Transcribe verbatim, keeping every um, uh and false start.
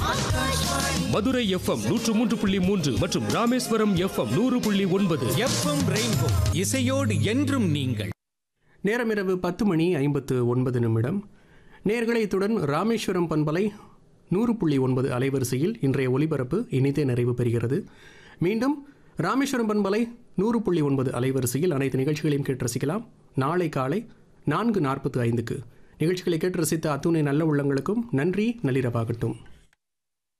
Madurai FM நூற்று மூன்று புள்ளி மூன்று மற்றும் ராமேஸ்வரம் எஃப்எம் நூறு புள்ளி ஒன்பது. எஃப்எம் ரெயின்போ இசையோடு என்றும் நீங்கள். நேரம் இரவு பத்து மணி ஐம்பத்து ஒன்பது நிமிடம். நேயர்களே, இத்துடன் ராமேஸ்வரம் பண்பலை நூறு புள்ளி ஒன்பது அலைவரிசையில் இன்றைய ஒலிபரப்பு இனிதே நிறைவு பெறுகிறது. மீண்டும் ராமேஸ்வரம் பண்பலை நூறு புள்ளி ஒன்பது அலைவரிசையில் அனைத்து நிகழ்ச்சிகளையும் கேட்டு ரசிக்கலாம். நாளை காலை நான்கு நாற்பத்து ஐந்துக்கு நிகழ்ச்சிகளை கேட்டு ரசித்த அத்துணை நல்ல உள்ளங்களுக்கும் நன்றி. நள்ளிரவாகட்டும்.